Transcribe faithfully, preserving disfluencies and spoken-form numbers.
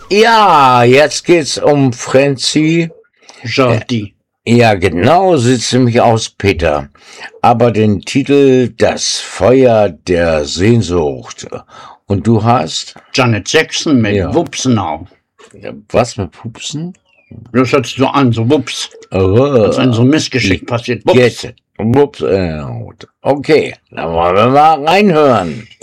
Ja, jetzt geht's um Francie Jardy. Ja, genau, sieht's nämlich aus, Peter. Aber den Titel Das Feuer der Sehnsucht. Und du hast? Janet Jackson mit Ja. Whoops Now. Ja, was mit Pupsen? Das hört sich so an, so Whoops. Oh, Als wenn so ein Missgeschick passiert. Whoops. Get it. Whoops. Äh, Okay, dann wollen wir mal reinhören.